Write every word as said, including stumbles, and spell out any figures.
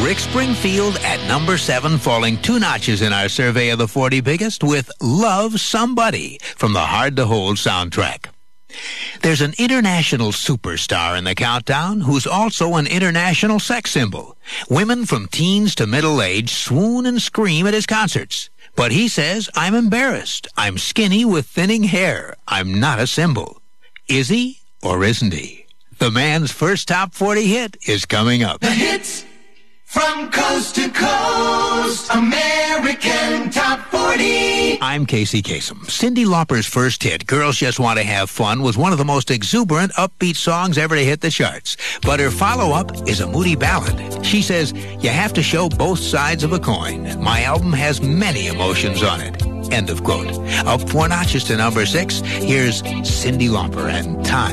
Rick Springfield at number seven, falling two notches in our survey of the forty biggest with Love Somebody from the Hard to Hold soundtrack. There's an international superstar in the countdown who's also an international sex symbol. Women from teens to middle age swoon and scream at his concerts. But he says, I'm embarrassed. I'm skinny with thinning hair. I'm not a symbol. Is he or isn't he? The man's first top forty hit is coming up. The hits from coast to coast, American Top forty. I'm Casey Kasem. Cyndi Lauper's first hit, Girls Just Want to Have Fun, was one of the most exuberant, upbeat songs ever to hit the charts. But her follow-up is a moody ballad. She says, you have to show both sides of a coin. My album has many emotions on it. End of quote. Up four notches to number six, here's Cyndi Lauper and Time.